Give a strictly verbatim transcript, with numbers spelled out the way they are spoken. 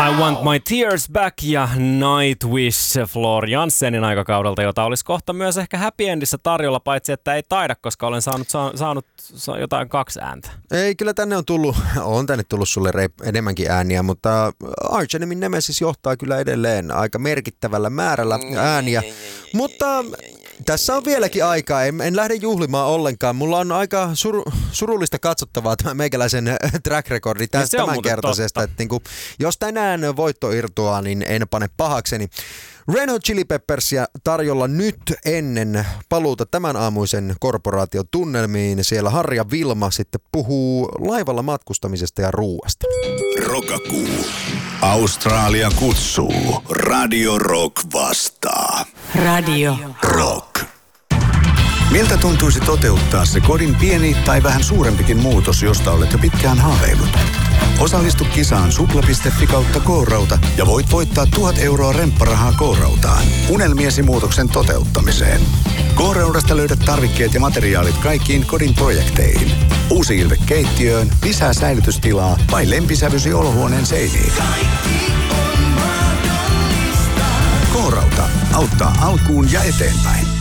I Want My Tears Back ja Nightwish Floor Janssenin aikakaudelta, jota olisi kohta myös ehkä Happy Endissä tarjolla, paitsi että ei taida, koska olen saanut, sa- saanut sa- jotain kaksi ääntä. Ei, kyllä tänne on tullut, on tänne tullut sulle reip- enemmänkin ääniä, mutta Arch Enemyn Nemesis johtaa kyllä edelleen aika merkittävällä määrällä ääniä, mutta tässä on vieläkin aikaa, en, en lähde juhlimaan ollenkaan. Mulla on aika sur, surullista katsottavaa tämä meikäläisen track recordi tästä tämänkertaisesta. Että niin kuin, jos tänään voitto irtoaa, niin en pane pahakseni. Red Hot Chili Peppersia tarjolla nyt ennen paluuta tämän aamuisen korporaation tunnelmiin. Siellä Harri ja Vilma sitten puhuu laivalla matkustamisesta ja ruuasta. Rokakuu. Australia kutsuu. Radio Rock vastaa. Radio Rock. Miltä tuntuisi toteuttaa se kodin pieni tai vähän suurempikin muutos, josta olet jo pitkään haaveillut? Osallistu kisaan supla piste fi kautta K-rauta ja voit voittaa tuhat euroa rempparahaa K-rautaan. Unelmiesi muutoksen toteuttamiseen. K-raudasta löydät tarvikkeet ja materiaalit kaikkiin kodin projekteihin. Uusi ilme keittiöön, lisää säilytystilaa vai lempisävysi olohuoneen seiniin. K-rauta auttaa alkuun ja eteenpäin.